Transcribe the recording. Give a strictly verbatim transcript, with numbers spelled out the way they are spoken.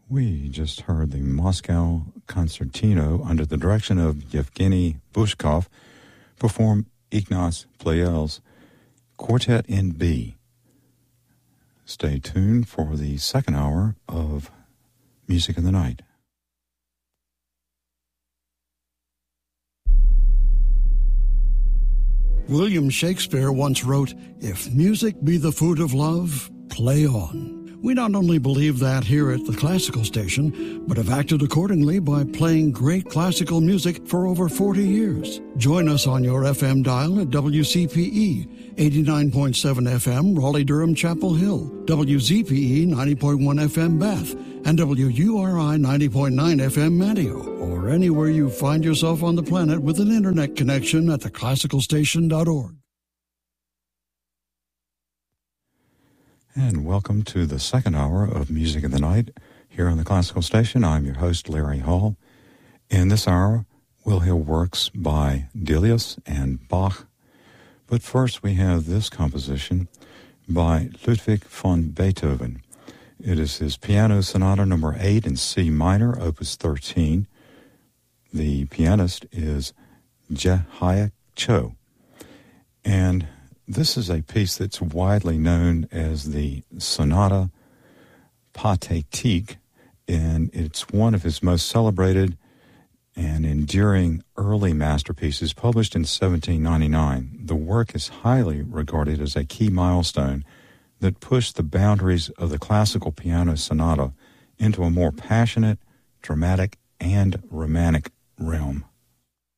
We just heard the Moscow Concertino under the direction of Yevgeny Bushkov perform Ignaz Pleyel's Quartet in B. Stay tuned for the second hour of Music in the Night. William Shakespeare once wrote, "If music be the food of love, play on." We not only believe that here at the Classical Station, but have acted accordingly by playing great classical music for over forty years. Join us on your F M dial at W C P E, eighty-nine point seven F M, Raleigh-Durham, Chapel Hill, W Z P E, ninety point one F M, Bath, and W U R I, ninety point nine F M, Manteo, or anywhere you find yourself on the planet with an internet connection at the classical station dot org. And welcome to the second hour of Music in the Night here on the Classical Station. I'm your host, Larry Hall. In this hour, we'll hear works by Delius and Bach. But first, we have this composition by Ludwig van Beethoven. It is his Piano Sonata number eight in C minor, opus thirteen. The pianist is Jae-hyuk Cho. And this is a piece that's widely known as the Sonata Pathétique, and it's one of his most celebrated and enduring early masterpieces, published in seventeen ninety-nine. The work is highly regarded as a key milestone that pushed the boundaries of the classical piano sonata into a more passionate, dramatic, and romantic realm.